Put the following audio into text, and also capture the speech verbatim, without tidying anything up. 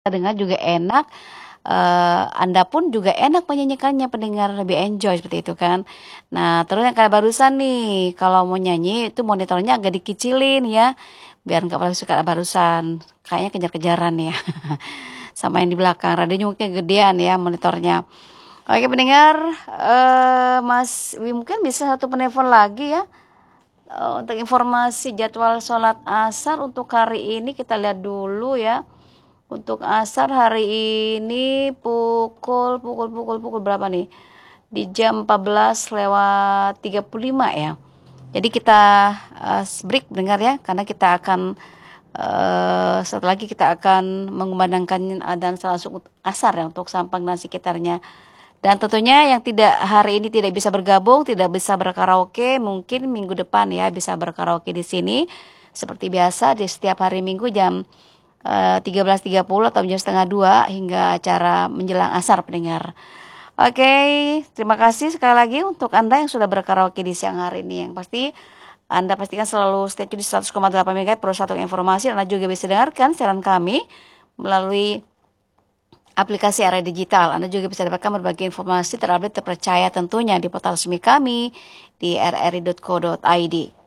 dengar juga enak, eee, Anda pun juga enak menyanyikannya, pendengar lebih enjoy seperti itu kan. Nah, terus yang kayak barusan nih, kalau mau nyanyi itu monitornya agak dikecilin ya, biar nggak pada suka barusan, kayaknya kejar-kejaran ya, sama yang di belakang, radionya mungkin gedean ya monitornya. Oke pendengar, eee, Mas Wi mungkin bisa satu penelpon lagi ya, eee, untuk informasi jadwal sholat asar untuk hari ini kita lihat dulu ya. Untuk asar hari ini pukul pukul pukul pukul berapa nih? Di jam empat belas lewat tiga puluh lima ya. Jadi kita uh, break dengar ya, karena kita akan uh, setelah lagi kita akan mengumandangkan adzan salat asar ya untuk Sampang dan sekitarnya. Dan tentunya yang tidak hari ini tidak bisa bergabung, tidak bisa berkaraoke, mungkin minggu depan ya bisa berkaraoke di sini. Seperti biasa di setiap hari Minggu jam Uh, tiga belas tiga puluh atau jam setengah dua hingga acara menjelang asar pendengar. Oke, terima kasih sekali lagi untuk Anda yang sudah berkaraoke di siang hari ini. Yang pasti Anda pastikan selalu stay tune di seratus koma delapan MHz Pro satu informasi. Anda juga bisa dengarkan siaran kami melalui aplikasi area digital. Anda juga bisa dapatkan berbagai informasi terupdate terpercaya tentunya di portal resmi kami di r r i dot co dot i d.